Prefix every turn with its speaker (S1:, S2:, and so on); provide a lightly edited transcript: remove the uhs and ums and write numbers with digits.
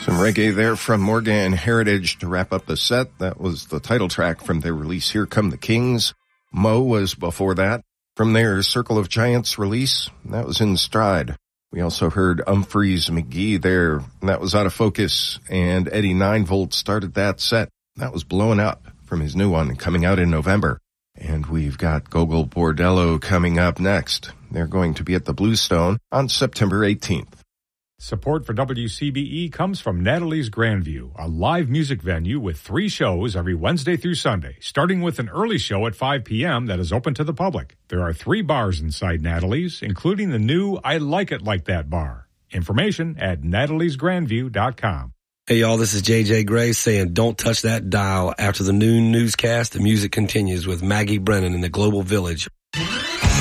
S1: Some reggae there from Morgan Heritage to wrap up the set. That was the title track from their release, Here Come the Kings. Mo was before that. From their Circle of Giants release, that was In Stride. We also heard Humphreys McGee there, and that was Out of Focus. And Eddie 9V started that set. That was Blowing Up from his new one coming out in November. And we've got Gogol Bordello coming up next. They're going to be at the Bluestone on September 18th.
S2: Support for WCBE comes from Natalie's Grandview, a live music venue with 3 shows every Wednesday through Sunday, starting with an early show at 5 p.m. that is open to the public. There are 3 bars inside Natalie's, including the new I Like It Like That bar. Information at nataliesgrandview.com.
S3: Hey, y'all, this is JJ Gray saying don't touch that dial. After the noon newscast, the music continues with Maggie Brennan in the Global Village.